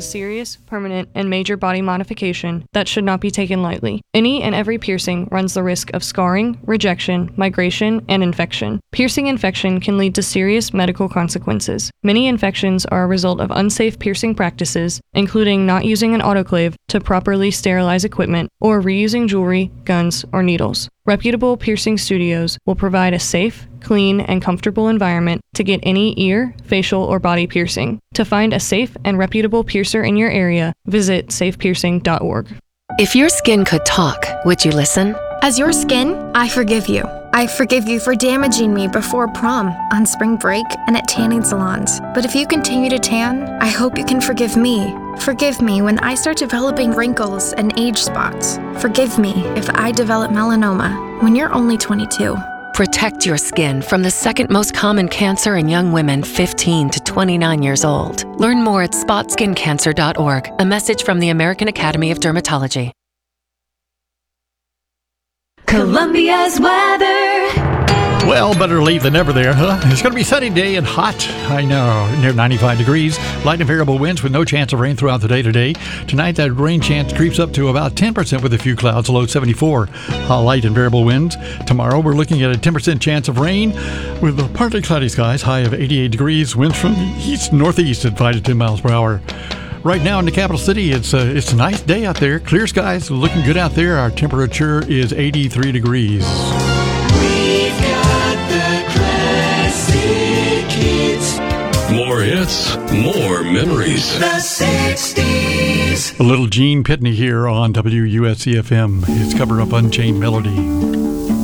a serious, permanent, and major body modification that should not be taken lightly. Any and every piercing runs the risk of scarring, rejection, migration, and infection. Piercing infection can lead to serious medical consequences. Many infections are a result of unsafe piercing practices, including not using an autoclave to properly sterilize equipment or reusing jewelry, guns, or needles. Reputable piercing studios will provide a safe, clean, and comfortable environment to get any ear, facial, or body piercing. To find a safe and reputable piercer in your area, visit safepiercing.org. If your skin could talk, would you listen? As your skin, I forgive you. I forgive you for damaging me before prom, on spring break, and at tanning salons. But if you continue to tan, I hope you can forgive me. Forgive me when I start developing wrinkles and age spots. Forgive me if I develop melanoma when you're only 22. Protect your skin from the second most common cancer in young women 15 to 29 years old. Learn more at spotskincancer.org. A message from the American Academy of Dermatology. Columbia's weather. Well, better late than never there, huh? It's going to be sunny day and hot. I know, near 95 degrees. Light and variable winds with no chance of rain throughout the day today. Tonight, that rain chance creeps up to about 10% with a few clouds, low 74. Light and variable winds. Tomorrow, we're looking at a 10% chance of rain with partly cloudy skies, high of 88 degrees. Winds from east-northeast at 5 to 10 miles per hour. Right now in the capital city, it's a nice day out there. Clear skies, looking good out there. Our temperature is 83 degrees. We've got the classic hits. More hits, more memories. The 60s. A little Gene Pitney here on WUSC-FM. It's Cover Up Unchained Melody.